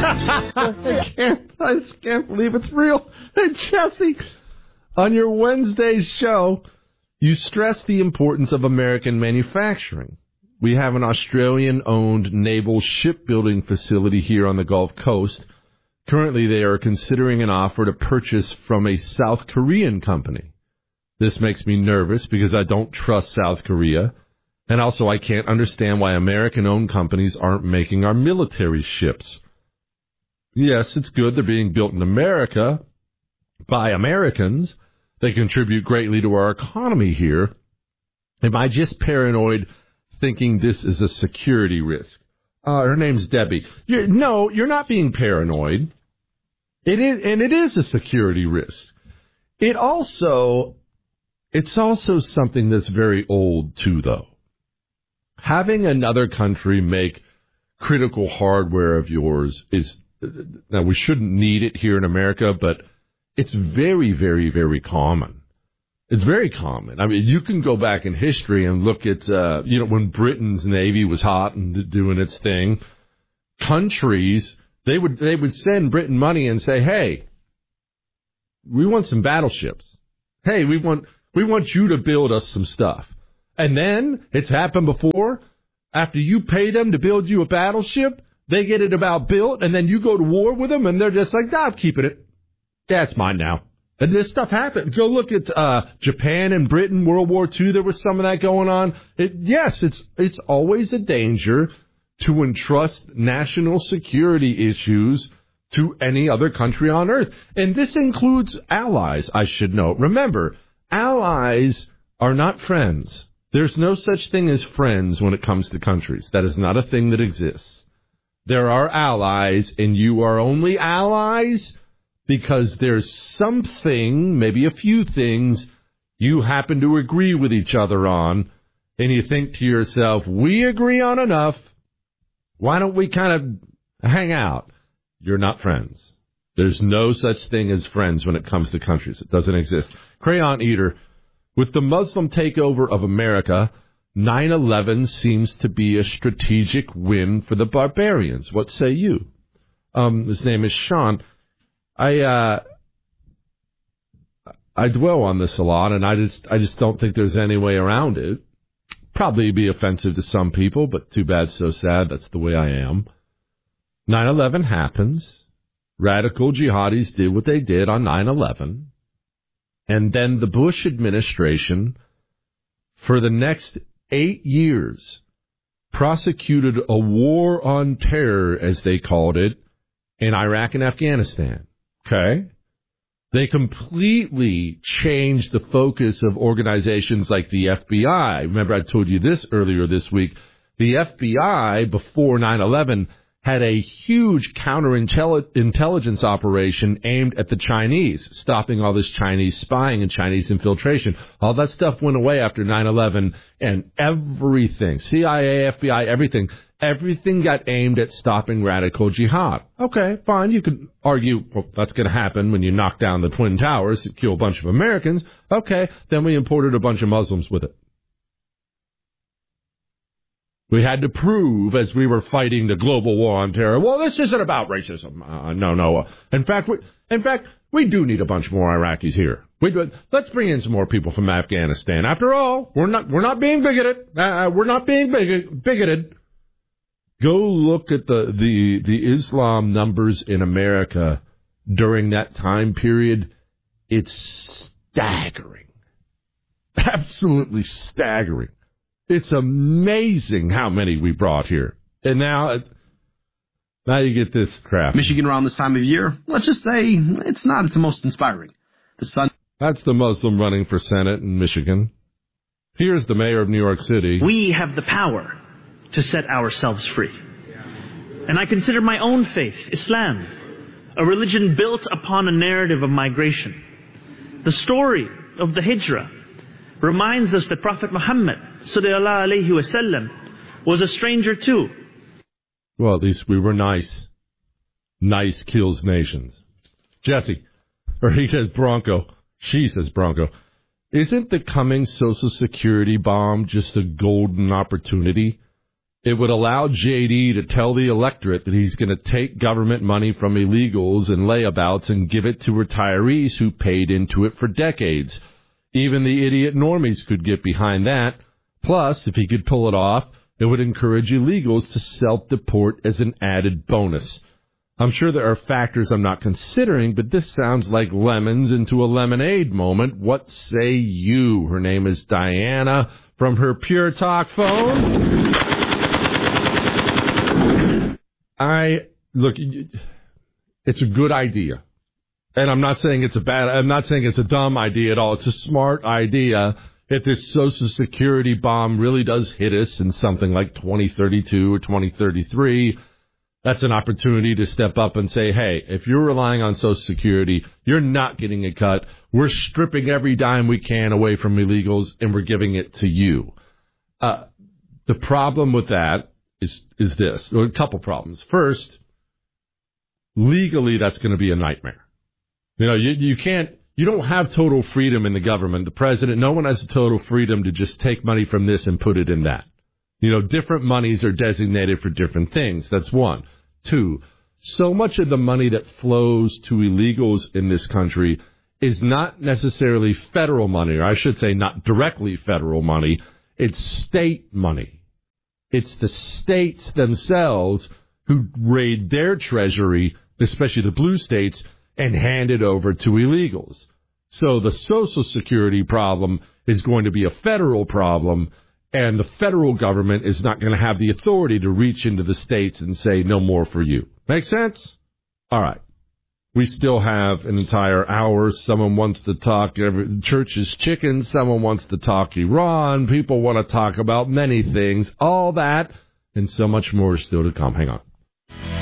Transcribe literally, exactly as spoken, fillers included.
I, can't, I just can't believe it's real. Hey, Jesse, on your Wednesday show, you stress the importance of American manufacturing. We have an Australian-owned naval shipbuilding facility here on the Gulf Coast. Currently, they are considering an offer to purchase from a South Korean company. This makes me nervous because I don't trust South Korea. And also, I can't understand why American-owned companies aren't making our military ships. Yes, it's good they're being built in America by Americans. They contribute greatly to our economy here. Am I just paranoid thinking this is a security risk? Uh, her name's Debbie. You're, no, you're not being paranoid. It is, and it is a security risk. It also, it's also something that's very old too, though. Having another country make critical hardware of yours is, now we shouldn't need it here in America, but it's very, very, very common. It's very common. I mean, you can go back in history and look at, uh, you know, when Britain's Navy was hot and doing its thing, countries, they would, they would send Britain money and say, hey, we want some battleships. Hey, we want, we want you to build us some stuff. And then, it's happened before, after you pay them to build you a battleship, they get it about built, and then you go to war with them, and they're just like, nah, I'm keeping it. That's mine now. And this stuff happened. Go look at uh, Japan and Britain, World War Two. There was some of that going on. It, yes, it's it's always a danger to entrust national security issues to any other country on earth. And this includes allies, I should note. Remember, allies are not friends. There's no such thing as friends when it comes to countries. That is not a thing that exists. There are allies, and you are only allies because there's something, maybe a few things, you happen to agree with each other on, and you think to yourself, we agree on enough, why don't we kind of hang out? You're not friends. There's no such thing as friends when it comes to countries. It doesn't exist. Crayon Eater, with the Muslim takeover of America, nine eleven seems to be a strategic win for the barbarians. What say you? Um, his name is Sean. I uh, I dwell on this a lot, and I just I just don't think there's any way around it. Probably be offensive to some people, but too bad, so sad. That's the way I am. nine eleven happens. Radical jihadis did what they did on nine eleven. And then the Bush administration, for the next eight years, prosecuted a war on terror, as they called it, in Iraq and Afghanistan. Okay? They completely changed the focus of organizations like the F B I. Remember, I told you this earlier this week. The F B I, before nine eleven, had a huge counterintelligence operation aimed at the Chinese, stopping all this Chinese spying and Chinese infiltration. All that stuff went away after nine eleven, and everything, C I A, F B I, everything, everything got aimed at stopping radical jihad. Okay, fine, you could argue, well, that's going to happen when you knock down the Twin Towers and kill a bunch of Americans. Okay, then we imported a bunch of Muslims with it. We had to prove, as we were fighting the global war on terror, well, this isn't about racism. Uh, no, no. In fact, we, in fact, we do need a bunch more Iraqis here. We, let's bring in some more people from Afghanistan. After all, we're not we're not being bigoted. Uh, we're not being big, bigoted. Go look at the, the the Islam numbers in America during that time period. It's staggering, absolutely staggering. It's amazing how many we brought here. And now, now you get this crap. Michigan around this time of year, let's just say it's not its most inspiring. The sun. That's the Muslim running for Senate in Michigan. Here's the mayor of New York City. We have the power to set ourselves free. And I consider my own faith, Islam, a religion built upon a narrative of migration. The story of the Hijrah reminds us that Prophet Muhammad sallallahu alaihi wasallam was a stranger too. Well, at least we were nice. Nice kills nations. Jesse, or he says Bronco. She says Bronco. Isn't the coming Social Security bomb just a golden opportunity? It would allow J D to tell the electorate that he's going to take government money from illegals and layabouts and give it to retirees who paid into it for decades. Even the idiot normies could get behind that. Plus, if he could pull it off, it would encourage illegals to self-deport as an added bonus. I'm sure there are factors I'm not considering, but this sounds like lemons into a lemonade moment. What say you? Her name is Diana from her Pure Talk phone. I, look, it's a good idea. And I'm not saying it's a bad, I'm not saying it's a dumb idea at all. It's a smart idea. If this Social Security bomb really does hit us in something like twenty thirty-two or twenty thirty-three, that's an opportunity to step up and say, hey, if you're relying on Social Security, you're not getting a cut. We're stripping every dime we can away from illegals, and we're giving it to you. Uh, the problem with that is is this. Well, a couple problems. First, legally, that's going to be a nightmare. You know, you you can't, you don't have total freedom in the government. The president, no one has total freedom to just take money from this and put it in that. You know, different monies are designated for different things. That's one. Two, so much of the money that flows to illegals in this country is not necessarily federal money, or I should say not directly federal money. It's state money. It's the states themselves who raid their treasury, especially the blue states, and hand it over to illegals. So the Social Security problem is going to be a federal problem, and the federal government is not going to have the authority to reach into the states and say no more for you. Make sense? All right. We still have an entire hour. Someone wants to talk every, church's chicken. Someone wants to talk Iran. People want to talk about many things. All that and so much more is still to come. Hang on.